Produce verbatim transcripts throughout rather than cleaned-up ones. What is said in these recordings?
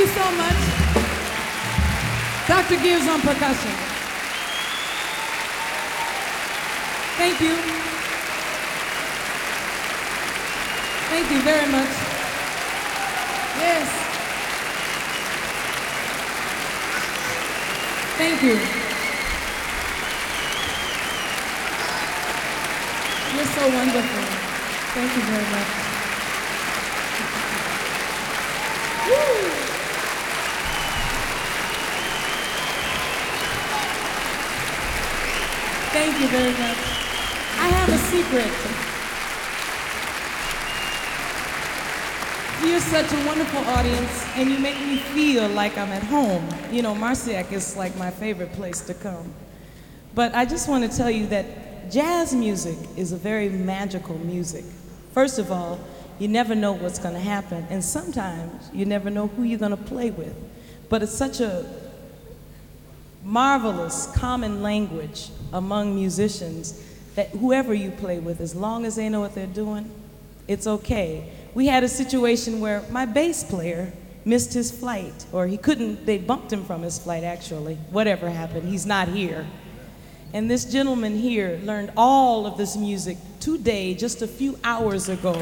you so much. Doctor Gibbs on percussion. Thank you. Thank you very much. Yes. Thank you. You're so wonderful. Thank you very much. Woo. Thank you very much. I have a secret. You're such a wonderful audience, and you make me feel like I'm at home. You know, Marciac is like my favorite place to come. But I just want to tell you that jazz music is a very magical music. First of all, you never know what's going to happen, and sometimes you never know who you're going to play with. But it's such a marvelous common language among musicians that whoever you play with, as long as they know what they're doing, it's okay. We had a situation where my bass player missed his flight, or he couldn't, they bumped him from his flight actually. Whatever happened, he's not here. And this gentleman here learned all of this music today, just a few hours ago.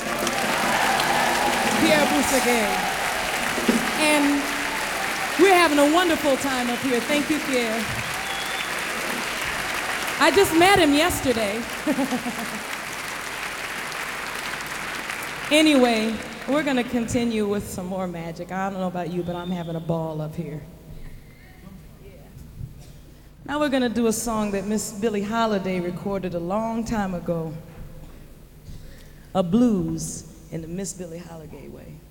Pierre Boussaguet. And we're having a wonderful time up here. Thank you, Pierre. I just met him yesterday. Anyway, we're gonna continue with some more magic. I don't know about you, but I'm having a ball up here. Yeah. Now we're gonna do a song that Miss Billie Holiday recorded a long time ago. A blues in the Miss Billie Holiday way.